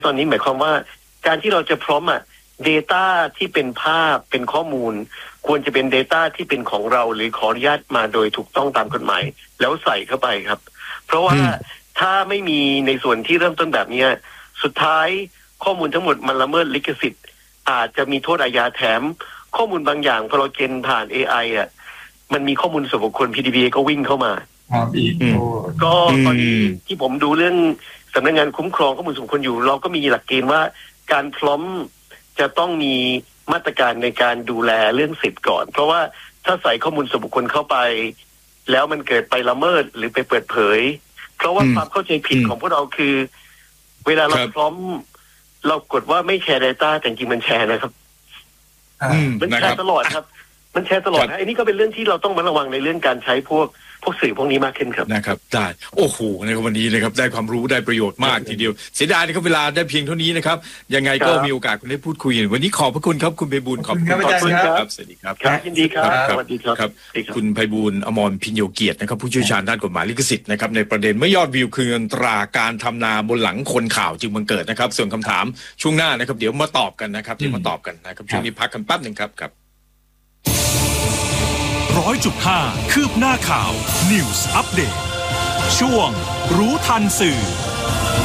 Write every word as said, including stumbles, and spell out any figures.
ตอนนี้หมายความว่าการที่เราจะพร้อมอ่ะ data ที่เป็นภาพเป็นข้อมูลควรจะเป็น data ที่เป็นของเราหรือขออนุญาตมาโดยถูกต้องตามกฎหมายแล้วใส่เข้าไปครับเพราะว่าถ้าไม่มีในส่วนที่เริ่มต้นแบบนี้สุดท้ายข้อมูลทั้งหมดมันละเมิดลิขสิทธิ์อาจจะมีโทษอาญาแถมข้อมูลบางอย่างพอเราเจนผ่าน เอ ไอ อ่ะมันมีข้อมูลส่วนบุคคล พี ดี พี เอ ก็วิ่งเข้ามาครับอีกก็ตอนนี้ที่ผมดูเรื่องสำนักงานคุ้มครองข้อมูลส่วนบุคคลอยู่เราก็มีหลักเกณฑ์ว่าการพร้อมจะต้องมีมาตรการในการดูแลเรื่องสิทธิ์ก่อนเพราะว่าถ้าใส่ข้อมูลส่วนบุคคลเข้าไปแล้วมันเกิดไปละเมิดหรือไปเปิดเผยเพราะว่าความเข้าใจผิดของพวกเราคือเวลาเราพร้อมเรากดว่าไม่แชร์ data แต่จริงมันแชร์นะครับมันแชร์ตลอดครับมันแชร์ตลอดนะอันนี้ก็เป็นเรื่องที่เราต้องระวังในเรื่องการใช้พวกพวกสื่อพวกนี้มากขึ้นครับนะครับได้โอ้โหในวันนี้นะครับได้ความรู้ได้ประโยชน์มากทีเดียวเสียดายนะครับเวลาได้เพียงเท่านี้นะครับยังไงก็มีโอกาสคุณได้พูดคุยวันนี้ขอบพระคุณครับคุณไพบูลย์ขอบคุณครับสวัสดีครับครับยินดีครับสวัสดีครับครับคุณไพบูลย์อมรพิญโยเกียรตินะครับผู้เชี่ยวชาญด้านกฎหมายลิขสิทธิ์นะครับในประเด็นไม่ยอดวิวคือเงินตราการทำนาบนหลังคนข่าวจึงบังเกิดนะครับส่วนคำถามช่วงหน้านะครับเดี๋ยวมาตอบกันนะครับเดี๋ยวมาตอบกันนะครับช่วงนี้พักกันแป๊บนึงครับครับร้อยจุดห้าคืบหน้าข่าว News Update ช่วงรู้ทันสื่อ